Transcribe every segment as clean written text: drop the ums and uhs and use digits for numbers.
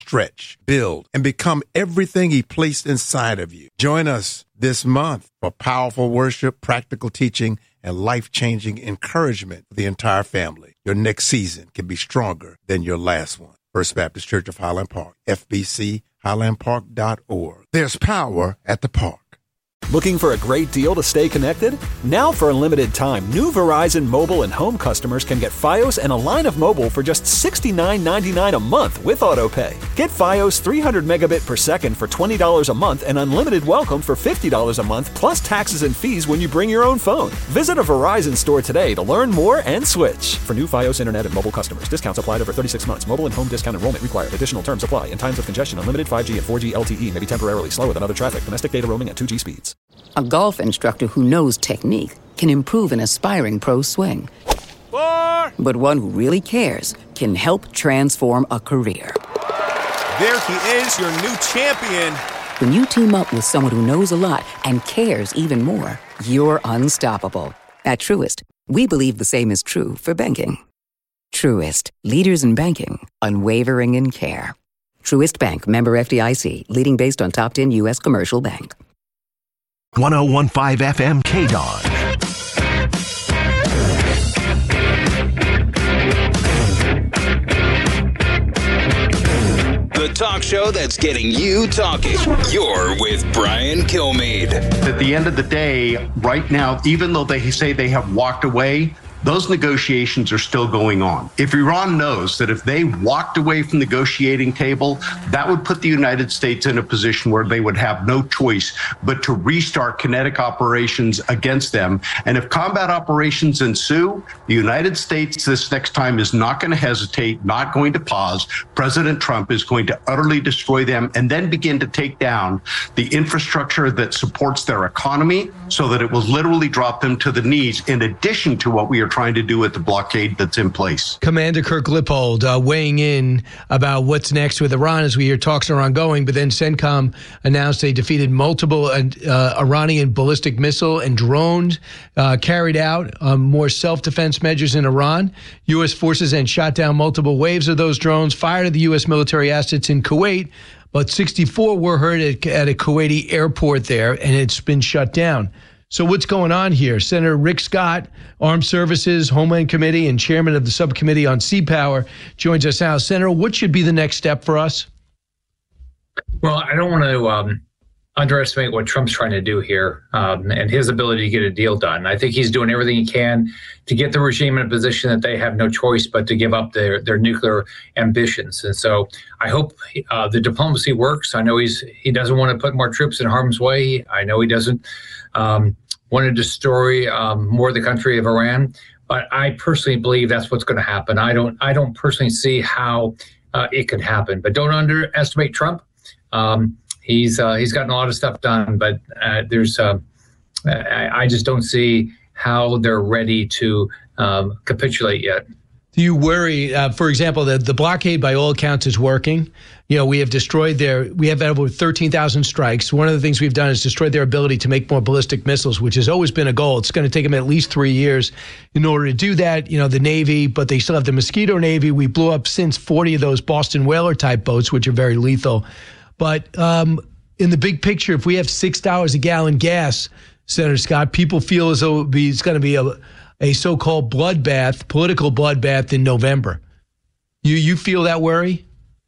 stretch, build, and become everything He placed inside of you. Join us this month for powerful worship, practical teaching, and life-changing encouragement for the entire family. Your next season can be stronger than your last one. First Baptist Church of Highland Park, FBCHighlandPark.org. There's power at the park. Looking for a great deal to stay connected? Now for a limited time, new Verizon mobile and home customers can get Fios and a line of mobile for just $69.99 a month with AutoPay. Get Fios 300 megabit per second for $20 a month and unlimited welcome for $50 a month plus taxes and fees when you bring your own phone. Visit a Verizon store today to learn more and switch. For new Fios internet and mobile customers, discounts applied over 36 months. Mobile and home discount enrollment required. Additional terms apply. In times of congestion, unlimited 5G and 4G LTE may be temporarily slower than other traffic. Domestic data roaming at 2G speeds. A golf instructor who knows technique can improve an aspiring pro's swing. But one who really cares can help transform a career. There he is, your new champion. When you team up with someone who knows a lot and cares even more, you're unstoppable. At Truist, we believe the same is true for banking. Truist, leaders in banking, unwavering in care. Truist Bank, member FDIC, leading based on top 10 U.S. commercial bank. 1015 FM KDON. The talk show that's getting you talking. You're with Brian Kilmeade. At the end of the day, right now, even though they say they have walked away, those negotiations are still going on. If Iran knows that if they walked away from the negotiating table, that would put the United States in a position where they would have no choice but to restart kinetic operations against them. And if combat operations ensue, the United States this next time is not going to hesitate, not going to pause. President Trump is going to utterly destroy them and then begin to take down the infrastructure that supports their economy so that it will literally drop them to the knees, in addition to what we are trying to do with the blockade that's in place. Commander Kirk Lippold weighing in about what's next with Iran as we hear talks are ongoing, but then CENTCOM announced they defeated multiple Iranian ballistic missile and drones, carried out more self-defense measures in Iran. U.S. forces then shot down multiple waves of those drones, fired at the U.S. military assets in Kuwait, but 64 were hurt at a Kuwaiti airport there, and it's been shut down. So what's going on here? Senator Rick Scott, Armed Services, Homeland Committee, and chairman of the Subcommittee on Sea Power, joins us now. Senator, what should be the next step for us? Well, I don't want to underestimate what Trump's trying to do here and his ability to get a deal done. I think he's doing everything he can to get the regime in a position that they have no choice but to give up their nuclear ambitions. And so I hope the diplomacy works. I know he doesn't want to put more troops in harm's way. I know he doesn't want to destroy more of the country of Iran. But I personally believe that's what's going to happen. I don't personally see how it could happen. But don't underestimate Trump. He's gotten a lot of stuff done, but I just don't see how they're ready to capitulate yet. Do you worry, for example, that the blockade by all accounts is working? You know, we have over 13,000 strikes. One of the things we've done is destroyed their ability to make more ballistic missiles, which has always been a goal. It's going to take them at least 3 years in order to do that. You know, the Navy, but they still have the Mosquito Navy. We blew up since 40 of those Boston Whaler type boats, which are very lethal. But in the big picture, if we have $6 a gallon gas, Senator Scott, people feel as though it's going to be a so-called bloodbath, political bloodbath in November. You feel that worry?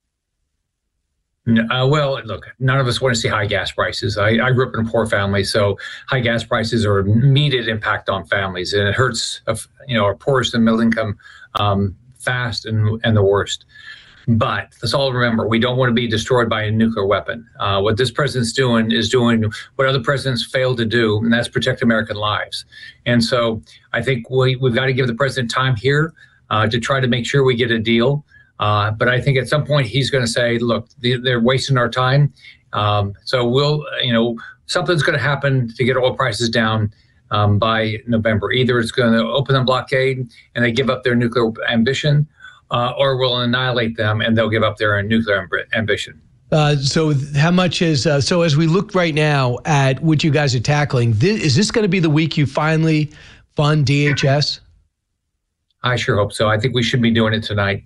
Well, look, none of us want to see high gas prices. I grew up in a poor family, so high gas prices are an immediate impact on families, and it hurts, our poorest and middle income fast and the worst. But let's all remember, we don't want to be destroyed by a nuclear weapon. What this president's doing is doing what other presidents failed to do, and that's protect American lives. And so I think we've got to give the president time here to try to make sure we get a deal. But I think at some point he's going to say, look, they're wasting our time. So something's going to happen to get oil prices down by November. Either it's going to open the blockade and they give up their nuclear ambition, or we'll annihilate them and they'll give up their nuclear ambition. So how much is so as we look right now at what you guys are tackling, is this going to be the week you finally fund DHS? I sure hope so. I think we should be doing it tonight.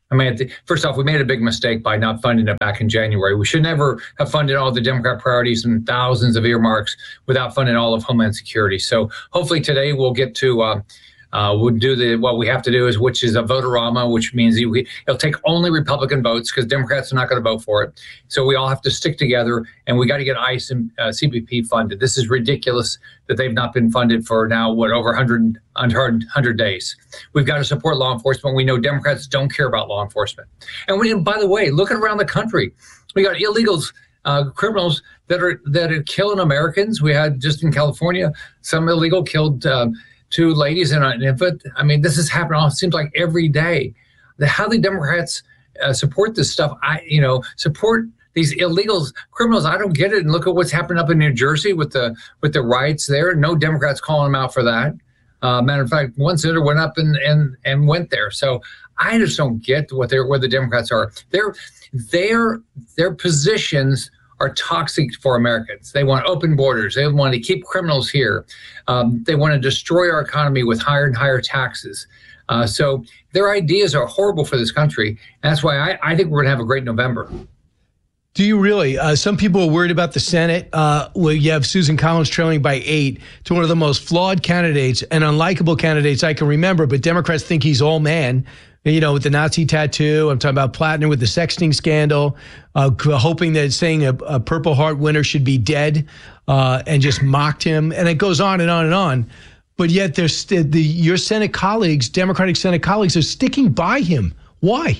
I mean, first off, we made a big mistake by not funding it back in January. We should never have funded all the Democrat priorities and thousands of earmarks without funding all of Homeland Security. So hopefully today we'll get to we'll do what we have to do, which is a vote-a-rama, which means it'll take only Republican votes because Democrats are not going to vote for it. So we all have to stick together, and we got to get ICE and CBP funded. This is ridiculous that they've not been funded for now, over 100 days. We've got to support law enforcement. We know Democrats don't care about law enforcement. And by the way, looking around the country, we got illegals, criminals that are killing Americans. We had just in California, some illegal killed 2 ladies and an infant. I mean, this is happening. It seems like every day. How the Democrats support this stuff, support these illegals, criminals. I don't get it. And look at what's happened up in New Jersey with the riots there. No Democrats calling them out for that. Matter of fact, one senator went up and went there. So I just don't get where the Democrats are. Their positions are toxic for Americans. They want open borders. They want to keep criminals here. They want to destroy our economy with higher and higher taxes. So their ideas are horrible for this country. And that's why I think we're going to have a great November. Do you really? Some people are worried about the Senate, where you have Susan Collins trailing by 8 to one of the most flawed candidates and unlikable candidates I can remember, but Democrats think he's all man. With the Nazi tattoo. I'm talking about Plattner with the sexting scandal, hoping that saying a Purple Heart winner should be dead, and just mocked him. And it goes on and on and on. But yet your Senate colleagues, Democratic Senate colleagues, are sticking by him. Why?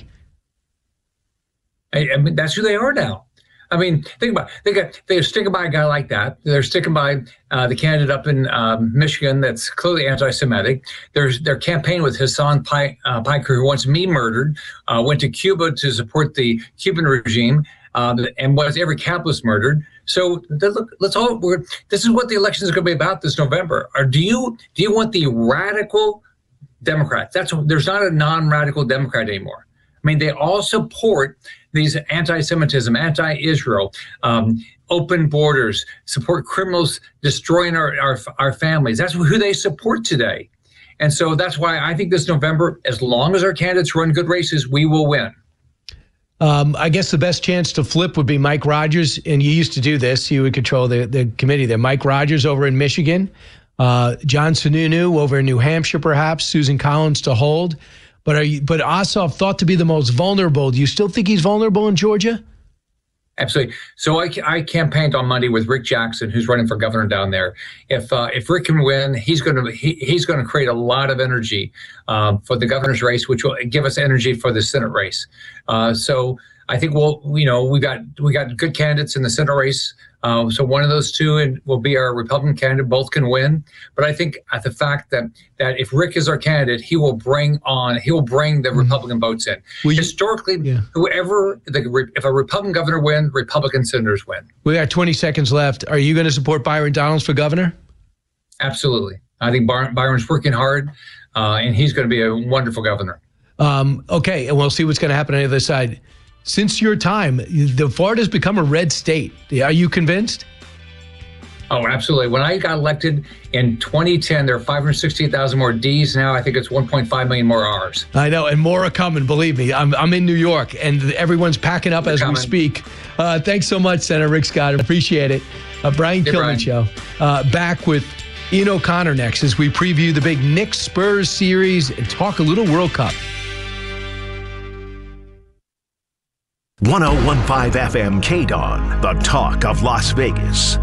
I mean, that's who they are now. I mean, think about it. They're sticking by a guy like that. They're sticking by the candidate up in Michigan that's clearly anti-Semitic. They're campaigning with Hassan Piker, who wants me murdered, went to Cuba to support the Cuban regime, and wants every capitalist murdered. So this is what the election is going to be about this November. Or do you want the radical Democrats? There's not a non-radical Democrat anymore. I mean, they all support these anti-Semitism, anti-Israel, open borders, support criminals destroying our families. That's who they support today. And so that's why I think this November, as long as our candidates run good races, we will win. I guess the best chance to flip would be Mike Rogers. And you used to do this. You would control the committee there. Mike Rogers over in Michigan, John Sununu over in New Hampshire, perhaps, Susan Collins to hold. But Ossoff thought to be the most vulnerable. Do you still think he's vulnerable in Georgia? Absolutely. So I campaigned on Monday with Rick Jackson, who's running for governor down there. If Rick can win, he's going to create a lot of energy for the governor's race, which will give us energy for the Senate race. So I think we got good candidates in the Senate race. So one of those two will be our Republican candidate. Both can win. But I think at the fact that if Rick is our candidate, he will bring the Republican votes in. Historically, if a Republican governor wins, Republican senators win. We got 20 seconds left. Are you going to support Byron Donalds for governor? Absolutely. I think Byron's working hard, and he's going to be a wonderful governor. Okay, and we'll see what's going to happen on the other side. Since your time, Florida's become a red state. Are you convinced? Oh, absolutely. When I got elected in 2010, there are 568,000 more Ds now. I think it's 1.5 million more Rs. I know, and more are coming, believe me. I'm in New York, and everyone's packing up as we speak. Thanks so much, Senator Rick Scott. Appreciate it. Brian Kilmeade Show. Back with Ian O'Connor next as we preview the big Knicks Spurs series and talk a little World Cup. 101.5 FM KDON, the talk of Las Vegas.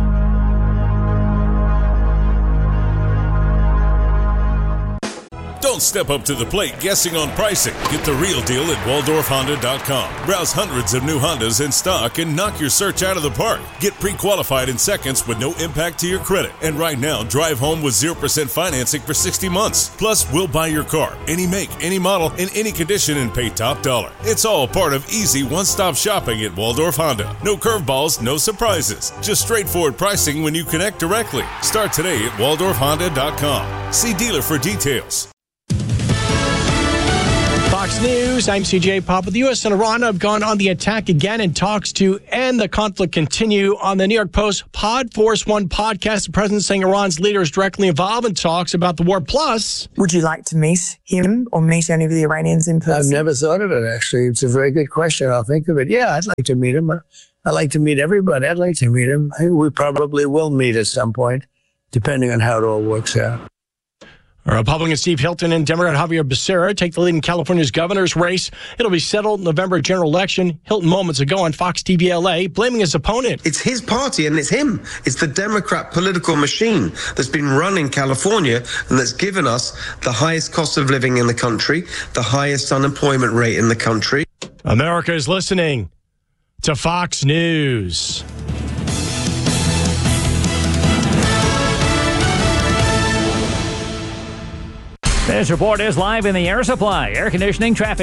Don't step up to the plate guessing on pricing. Get the real deal at WaldorfHonda.com. Browse hundreds of new Hondas in stock and knock your search out of the park. Get pre-qualified in seconds with no impact to your credit. And right now, drive home with 0% financing for 60 months. Plus, we'll buy your car, any make, any model, in any condition, and pay top dollar. It's all part of easy one-stop shopping at Waldorf Honda. No curveballs, no surprises. Just straightforward pricing when you connect directly. Start today at WaldorfHonda.com. See dealer for details. Fox Fox News, I'm CJ Pop. The U.S. and Iran have gone on the attack again, and talks to end the conflict continue. On the New York Post Pod Force One podcast, the president saying Iran's leader is directly involved in talks about the war. Plus, would you like to meet him or meet any of the Iranians in person? I've never thought of it, actually. It's a very good question. I'll think of it. Yeah, I'd like to meet him. I'd like to meet everybody. I'd like to meet him. We probably will meet at some point, depending on how it all works out. Republican Steve Hilton and Democrat Javier Becerra take the lead in California's governor's race. It'll be settled in November general election. Hilton moments ago on Fox TV LA, blaming his opponent. It's his party and it's him. It's the Democrat political machine that's been running California and that's given us the highest cost of living in the country, the highest unemployment rate in the country. America is listening to Fox News. This report is live in the Air Supply Air Conditioning Traffic